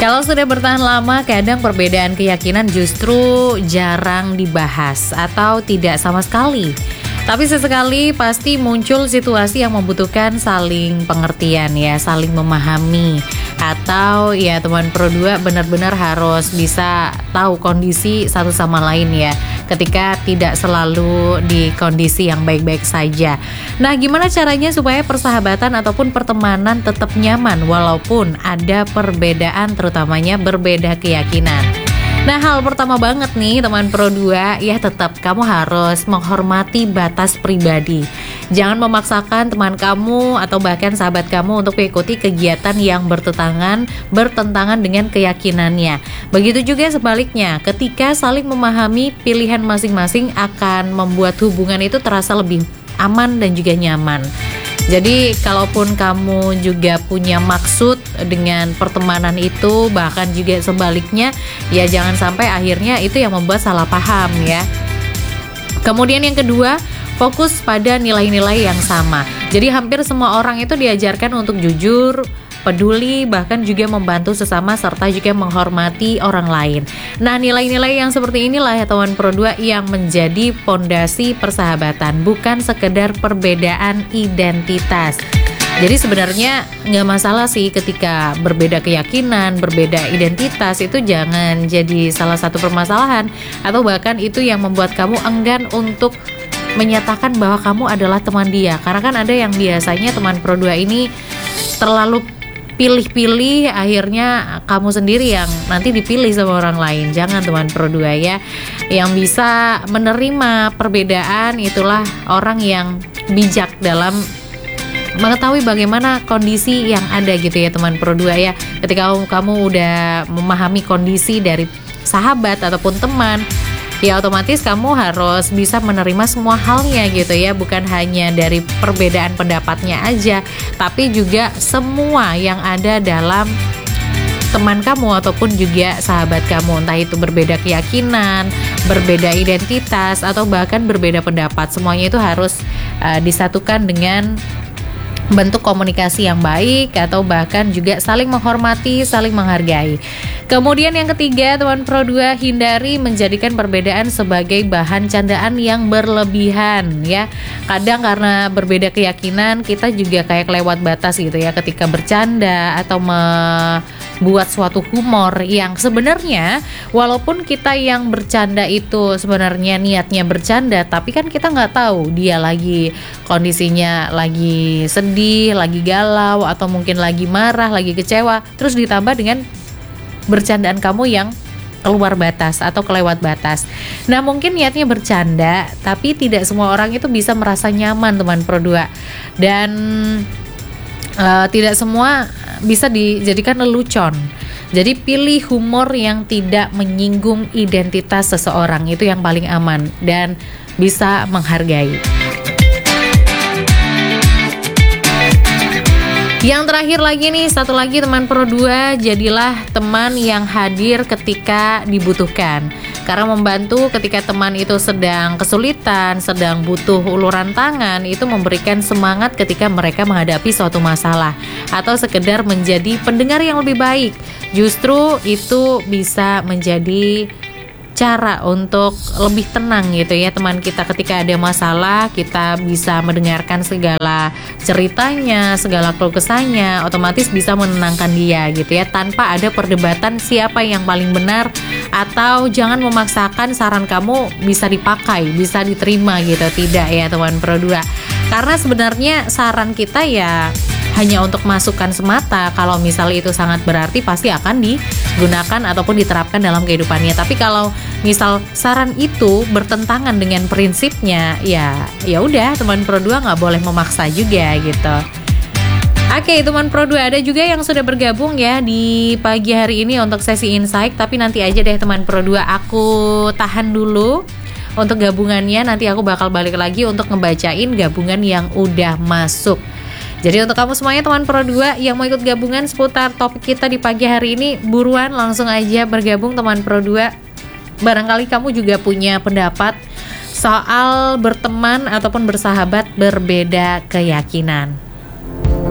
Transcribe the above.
Kalau sudah bertahan lama, kadang perbedaan keyakinan justru jarang dibahas atau tidak sama sekali. Tapi sesekali pasti muncul situasi yang membutuhkan saling pengertian ya, saling memahami. Atau ya teman Pro 2 benar-benar harus bisa tahu kondisi satu sama lain ya, ketika tidak selalu di kondisi yang baik-baik saja. Nah, gimana caranya supaya persahabatan ataupun pertemanan tetap nyaman walaupun ada perbedaan, terutamanya berbeda keyakinan? Nah, hal pertama banget nih teman Pro 2, ya tetap kamu harus menghormati batas pribadi. Jangan memaksakan teman kamu atau bahkan sahabat kamu untuk mengikuti kegiatan yang bertentangan dengan keyakinannya. Begitu juga sebaliknya, ketika saling memahami pilihan masing-masing akan membuat hubungan itu terasa lebih aman dan juga nyaman. Jadi kalaupun kamu juga punya maksud dengan pertemanan itu, bahkan juga sebaliknya, ya jangan sampai akhirnya itu yang membuat salah paham ya. Kemudian yang kedua, fokus pada nilai-nilai yang sama. Jadi hampir semua orang itu diajarkan untuk jujur, peduli, bahkan juga membantu sesama serta juga menghormati orang lain. Nah, nilai-nilai yang seperti inilah ya teman Pro 2 yang menjadi pondasi persahabatan, bukan sekedar perbedaan identitas. Jadi sebenarnya nggak masalah sih ketika berbeda keyakinan, berbeda identitas, itu jangan jadi salah satu permasalahan atau bahkan itu yang membuat kamu enggan untuk menyatakan bahwa kamu adalah teman dia. Karena kan ada yang biasanya teman Pro 2 ini terlalu pilih-pilih, akhirnya kamu sendiri yang nanti dipilih sama orang lain. Jangan teman Pro 2 ya. Yang bisa menerima perbedaan itulah orang yang bijak dalam mengetahui bagaimana kondisi yang ada gitu ya teman Pro 2 ya. Ketika kamu udah memahami kondisi dari sahabat ataupun teman, ya otomatis kamu harus bisa menerima semua halnya gitu ya, bukan hanya dari perbedaan pendapatnya aja, tapi juga semua yang ada dalam teman kamu ataupun juga sahabat kamu, entah itu berbeda keyakinan, berbeda identitas, atau bahkan berbeda pendapat. Semuanya itu harus disatukan dengan bentuk komunikasi yang baik atau bahkan juga saling menghormati, saling menghargai. Kemudian yang ketiga teman Pro 2, hindari menjadikan perbedaan sebagai bahan candaan yang berlebihan ya. Kadang karena berbeda keyakinan kita juga kayak kelewat batas gitu ya ketika bercanda atau membuat suatu humor yang sebenarnya walaupun kita yang bercanda itu sebenarnya niatnya bercanda, tapi kan kita nggak tahu dia lagi kondisinya lagi sedih, lagi galau, atau mungkin lagi marah, lagi kecewa, terus ditambah dengan bercandaan kamu yang keluar batas atau kelewat batas. Nah, mungkin niatnya bercanda, tapi tidak semua orang itu bisa merasa nyaman teman Pro 2. Dan tidak semua bisa dijadikan lelucon. Jadi pilih humor yang tidak menyinggung identitas seseorang, itu yang paling aman dan bisa menghargai. Yang terakhir lagi nih, satu lagi teman Pro 2, jadilah teman yang hadir ketika dibutuhkan. Karena membantu ketika teman itu sedang kesulitan, sedang butuh uluran tangan, itu memberikan semangat ketika mereka menghadapi suatu masalah. Atau sekedar menjadi pendengar yang lebih baik. Justru itu bisa menjadi cara untuk lebih tenang gitu ya teman kita. Ketika ada masalah, kita bisa mendengarkan segala ceritanya, segala keluh kesahnya, otomatis bisa menenangkan dia gitu ya, tanpa ada perdebatan siapa yang paling benar, atau jangan memaksakan saran kamu bisa dipakai, bisa diterima gitu. Tidak ya teman Pro 2. Karena sebenarnya saran kita ya hanya untuk masukan semata. Kalau misalnya itu sangat berarti, pasti akan digunakan ataupun diterapkan dalam kehidupannya. Tapi kalau misal saran itu bertentangan dengan prinsipnya, ya udah teman Pro 2 nggak boleh memaksa juga gitu. Oke, teman Pro 2, ada juga yang sudah bergabung ya di pagi hari ini untuk sesi insight. Tapi nanti aja deh teman Pro 2, aku tahan dulu untuk gabungannya. Nanti aku bakal balik lagi untuk ngebacain gabungan yang udah masuk. Jadi untuk kamu semuanya teman Pro 2 yang mau ikut gabungan seputar topik kita di pagi hari ini, buruan langsung aja bergabung teman Pro 2. Barangkali kamu juga punya pendapat soal berteman ataupun bersahabat berbeda keyakinan.